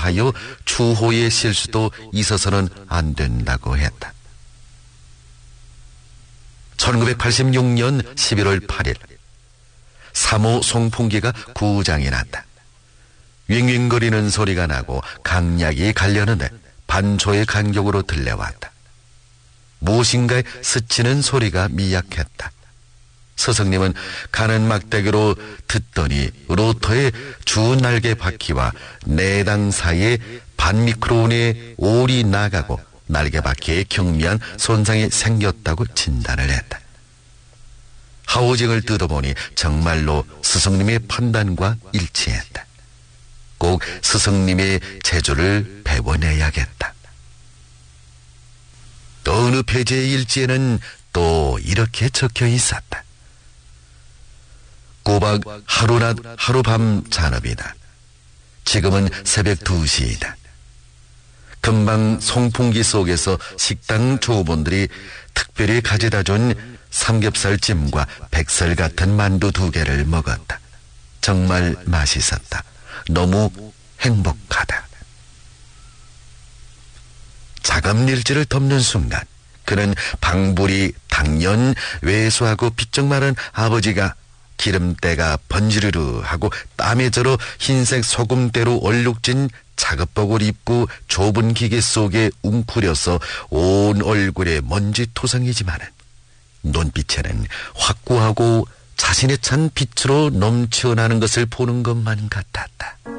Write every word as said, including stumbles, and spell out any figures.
하여 추호의 실수도 있어서는 안 된다고 했다. 천구백팔십육 년 십일월 팔일 삼 호 송풍기가 구장이 났다. 윙윙거리는 소리가 나고 강약이 갈려는데 반초의 간격으로 들려왔다. 무엇인가에 스치는 소리가 미약했다. 스승님은 가는 막대기로 듣더니 로터의 주 날개 바퀴와 내당 사이에 반미크론의 올이 나가고 날개 바퀴에 경미한 손상이 생겼다고 진단을 했다. 하우징을 뜯어보니 정말로 스승님의 판단과 일치했다. 꼭 스승님의 재주를 배워내야겠다. 어느 페이지의 일지에는 또 이렇게 적혀 있었다. 꼬박 하루낮 하루밤 잔업이다. 지금은 새벽 두 시이다. 금방 송풍기 속에서 식당 조부분들이 특별히 가져다 준 삼겹살찜과 백설 같은 만두 두 개를 먹었다. 정말 맛있었다. 너무 행복하다. 자금일지를 덮는 순간 그는 방불이 당연 외소하고 비쩍 마른 아버지가 기름때가 번지르르 하고 땀에 절어 흰색 소금대로 얼룩진 작업복을 입고 좁은 기계 속에 웅크려서 온 얼굴에 먼지토성이지만은 눈빛에는 확고하고 자신에 찬 빛으로 넘쳐나는 것을 보는 것만 같았다.